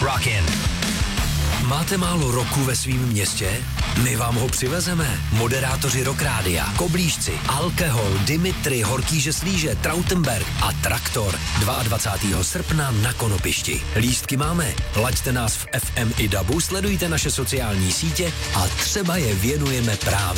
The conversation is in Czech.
Rockin'. Máte málo roku ve svém městě? My vám ho přivezeme. Moderátoři Rock Rádia, Koblížci, Alkohol, Dimitri, Horkýže Slíže, Trautenberg a Traktor 22. srpna na Konopišti. Lístky máme. Laďte nás v FM i DABu, sledujte naše sociální sítě a třeba je věnujeme právě